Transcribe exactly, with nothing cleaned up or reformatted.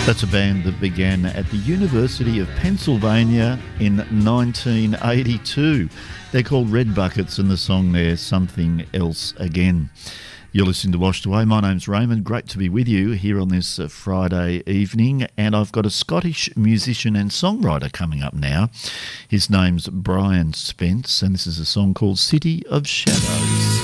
That's a band that began at the University of Pennsylvania in nineteen eighty-two. They're called Red Buckets, and the song there, Something Else Again. You're listening to Washed Away. My name's Raymond. Great to be with you here on this uh, Friday evening. And I've got a Scottish musician and songwriter coming up now. His name's Brian Spence, and this is a song called City of Shadows.